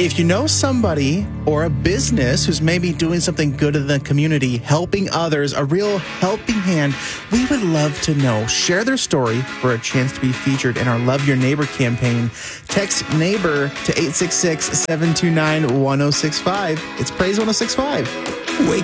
If you know somebody or a business who's maybe doing something good in the community, helping others, a real helping hand, we would love to know. Share their story for a chance to be featured in our Love Your Neighbor campaign. Text NEIGHBOR to 866-729-1065. It's Praise 1065. Wake